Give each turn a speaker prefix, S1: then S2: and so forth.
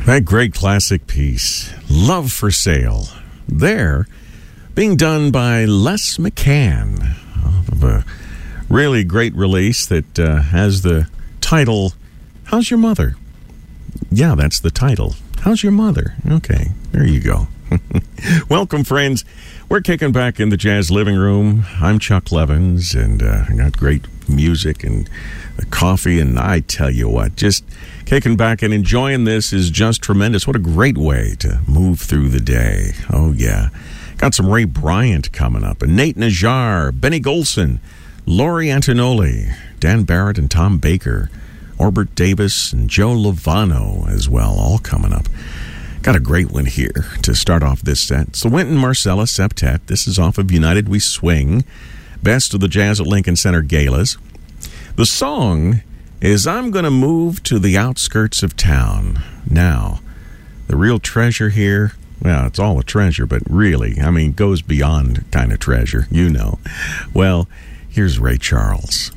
S1: That great classic piece, Love for Sale, there, being done by Les McCann, of a really great release that has the title, How's Your Mother? Yeah, that's the title. How's your mother? Okay, there you go. Welcome, friends. We're kicking back in the Jazz Living Room. I'm Chuck Levins, and I got great music and coffee, and I tell you what, just kicking back and enjoying this is just tremendous. What a great way to move through the day. Oh, yeah. Got some Ray Bryant coming up, and Nate Najjar, Benny Golson, Laurie Antonelli, Dan Barrett and Tom Baker, Orbert Davis and Joe Lovano as well, all coming up. Got a great one here to start off this set. It's the Wynton Marsalis Septet. This is off of United We Swing, Best of the Jazz at Lincoln Center Galas. The song is I'm Gonna Move to the Outskirts of Town. Now, the real treasure here, well, it's all a treasure, but really, I mean, goes beyond kind of treasure, you know. Well, here's Ray Charles.